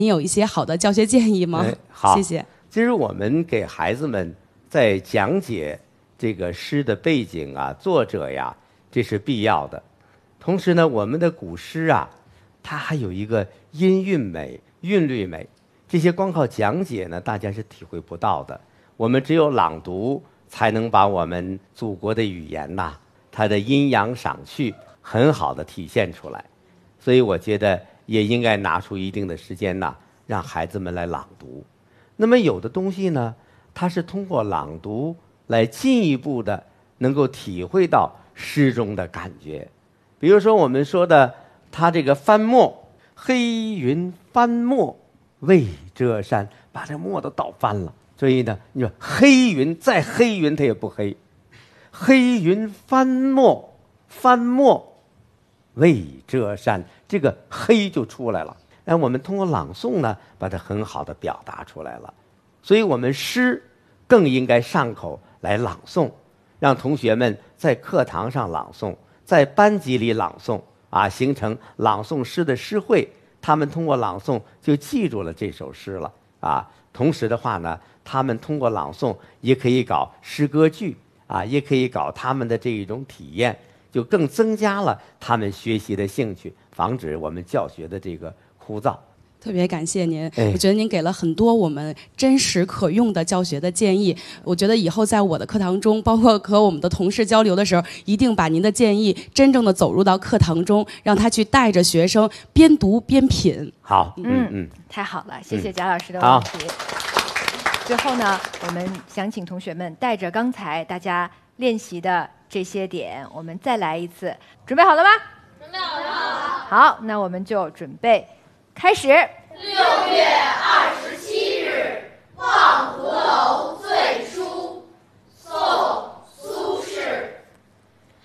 您有一些好的教学建议吗？ 好， 谢谢。 其实我们给孩子们在讲解这个诗的背景啊、作者呀，这是必要的。同时呢，我们的古诗啊，它还有一个音韵美、韵律美，这些光靠讲解呢，大家是体会不到的。我们只有朗读，才能把我们祖国的语言呐，它的阴阳赏趣很好的体现出来。所以我觉得也应该拿出一定的时间呐，让孩子们来朗读。那么有的东西呢，它是通过朗读来进一步的能够体会到诗中的感觉。比如说我们说的它这个翻墨，黑云翻墨未遮山，把这墨都倒翻了。所以呢，你说黑云再黑云它也不黑，黑云翻墨，翻墨未遮山，这个黑就出来了。那我们通过朗诵呢，把它很好的表达出来了。所以我们诗更应该上口来朗诵，让同学们在课堂上朗诵，在班级里朗诵啊，形成朗诵诗的诗会。他们通过朗诵就记住了这首诗了啊。同时的话呢，他们通过朗诵也可以搞诗歌剧啊，也可以搞他们的这一种体验，就更增加了他们学习的兴趣，防止我们教学的这个枯燥。 特别感谢您，我觉得您给了很多我们真实可用的教学的建议。我觉得以后在我的课堂中，包括和我们的同事交流的时候，一定把您的建议真正的走入到课堂中，让他去带着学生边读边品。 好， 太好了，谢谢贾老师的问题。最后呢，我们想请同学们带着刚才大家练习的这些点，我们再来一次。准备好了吗？ 准备好了。 好，那我们就准备开始。 6月2